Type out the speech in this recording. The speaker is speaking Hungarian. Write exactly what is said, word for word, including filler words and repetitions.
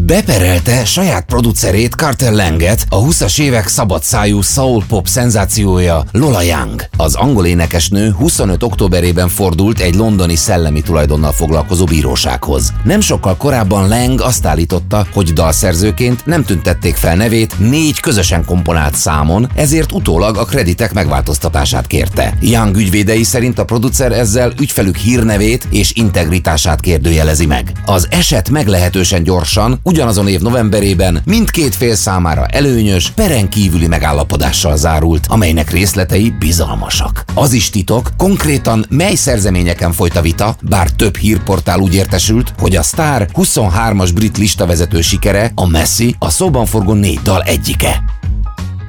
beperelte saját producerét, Carter Langet, a húszas évek szabadszájú soul pop szenzációja Lola Young. Az angol énekesnő huszonöt októberében fordult egy londoni szellemi tulajdonnal foglalkozó bírósághoz. Nem sokkal korábban Lang azt állította, hogy dalszerzőként nem tüntették fel nevét négy közösen komponált számon, ezért utólag a kreditek megváltoztatását kérte. Young ügyvédei szerint a producer ezzel ügyfelük hírnevét és integritását kérdőjelezi meg. Az eset meglehetősen gyorsan, ugyanazon év novemberében mindkét fél számára előnyös, peren kívüli megállapodással zárult, amelynek részletei bizalmasak. Az is titok, konkrétan mely szerzeményeken folyt a vita, bár több hírportál úgy értesült, hogy a sztár huszonhármas brit listavezető sikere, a Messy, a szóban forgó négy dal egyike.